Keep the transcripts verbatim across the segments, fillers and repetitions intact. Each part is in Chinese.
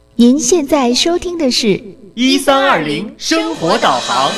您现在收听的是一三二零生活导航。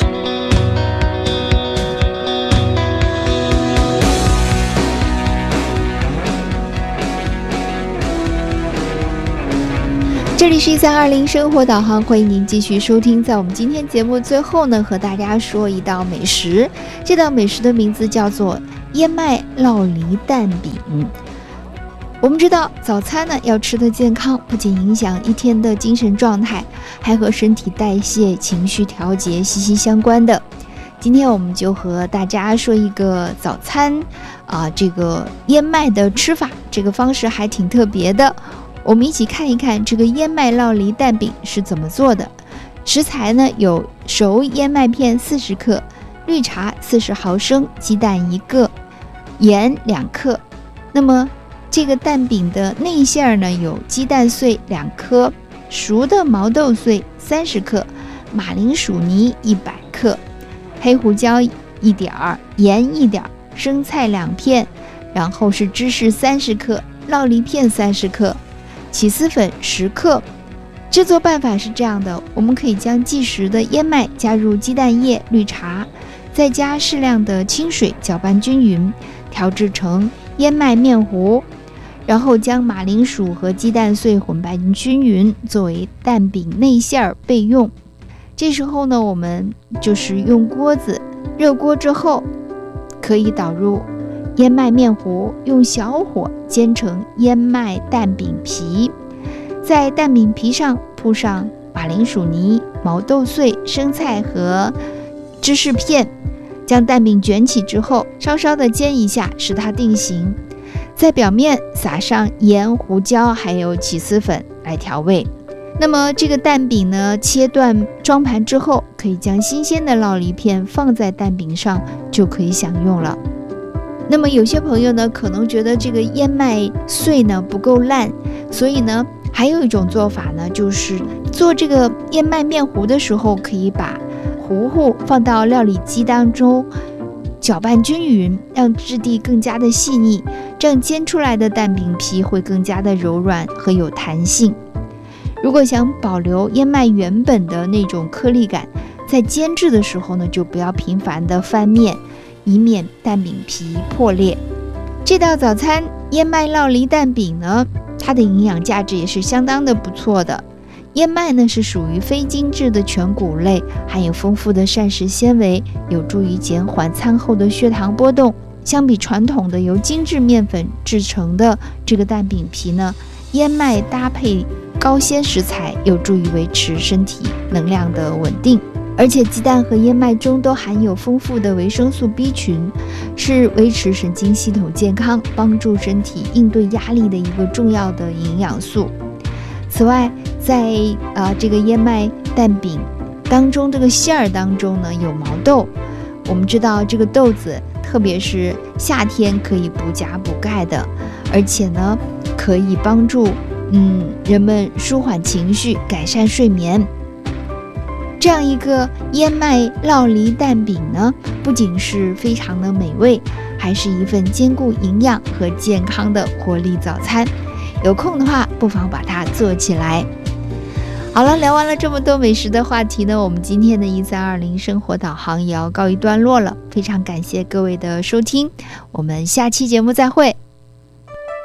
这里是一三二零生活导航，欢迎您继续收听。在我们今天节目最后呢，和大家说一道美食，这道美食的名字叫做燕麦酪梨蛋饼。我们知道早餐呢要吃得健康，不仅影响一天的精神状态，还和身体代谢、情绪调节息息相关的。今天我们就和大家说一个早餐啊、呃，这个燕麦的吃法，这个方式还挺特别的。我们一起看一看这个燕麦酪梨蛋饼是怎么做的。食材呢有熟燕麦片四十克，绿茶四十毫升，鸡蛋一个，盐两克。那么这个蛋饼的内馅呢有鸡蛋碎两颗，熟的毛豆碎三十克，马铃薯泥一百克，黑胡椒一点儿，盐一点儿，生菜两片，然后是芝士三十克，酪梨片三十克，起司粉十克。制作办法是这样的，我们可以将即食的燕麦加入鸡蛋液、绿茶，再加适量的清水搅拌均匀，调制成燕麦面糊，然后将马铃薯和鸡蛋碎混拌均匀，作为蛋饼内馅备用。这时候呢，我们就是用锅子，热锅之后可以倒入燕麦面糊，用小火煎成燕麦蛋饼皮，在蛋饼皮上铺上马铃薯泥、毛豆碎、生菜和芝士片，将蛋饼卷起之后稍稍的煎一下，使它定型，在表面撒上盐、胡椒还有起司粉来调味。那么这个蛋饼呢，切断装盘之后，可以将新鲜的酪梨片放在蛋饼上，就可以享用了。那么有些朋友呢，可能觉得这个燕麦碎呢不够烂，所以呢，还有一种做法呢，就是做这个燕麦面糊的时候，可以把糊糊放到料理机当中，搅拌均匀，让质地更加的细腻，这样煎出来的蛋饼皮会更加的柔软和有弹性。如果想保留燕麦原本的那种颗粒感，在煎制的时候呢，就不要频繁的翻面，以免蛋饼皮破裂。这道早餐燕麦酪梨蛋饼呢，它的营养价值也是相当的不错的。燕麦呢是属于非精制的全谷类，含有丰富的膳食纤维，有助于减缓餐后的血糖波动。相比传统的由精制面粉制成的这个蛋饼皮呢，燕麦搭配高纤食材，有助于维持身体能量的稳定。而且鸡蛋和燕麦中都含有丰富的维生素 B 群，是维持神经系统健康、帮助身体应对压力的一个重要的营养素。此外，在呃这个燕麦蛋饼当中，这个馅儿当中呢有毛豆。我们知道这个豆子，特别是夏天可以补钾补钙的，而且呢可以帮助嗯人们舒缓情绪、改善睡眠。这样一个燕麦酪梨蛋饼呢，不仅是非常的美味，还是一份兼顾营养和健康的活力早餐。有空的话，不妨把它做起来。好了，聊完了这么多美食的话题呢，我们今天的一三二零生活导航也要告一段落了。非常感谢各位的收听，我们下期节目再会。